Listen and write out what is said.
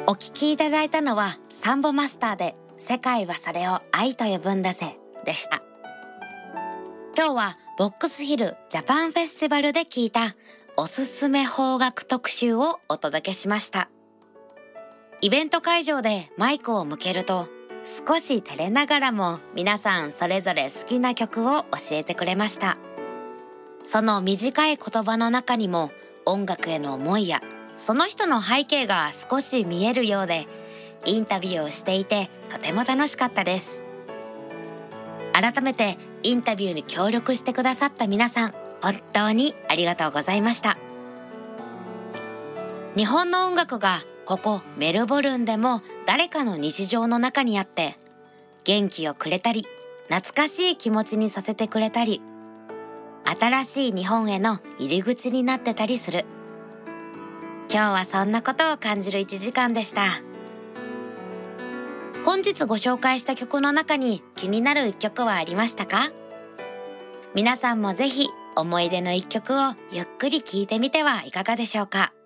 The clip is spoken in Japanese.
お聞きいただいたのはサンボマスターで世界はそれを愛と呼ぶんだぜでした。今日はボックスヒルジャパンフェスティバルで聞いたおすすめ邦楽特集をお届けしました。イベント会場でマイクを向けると少し照れながらも皆さんそれぞれ好きな曲を教えてくれました。その短い言葉の中にも音楽への思いやその人の背景が少し見えるようで、インタビューをしていてとても楽しかったです。改めてインタビューに協力してくださった皆さん、本当にありがとうございました。日本の音楽がここメルボルンでも誰かの日常の中にあって、元気をくれたり、懐かしい気持ちにさせてくれたり、新しい日本への入り口になってたりする。今日はそんなことを感じる1時間でした。本日ご紹介した曲の中に気になる1曲はありましたか？皆さんもぜひ思い出の1曲をゆっくり聴いてみてはいかがでしょうか？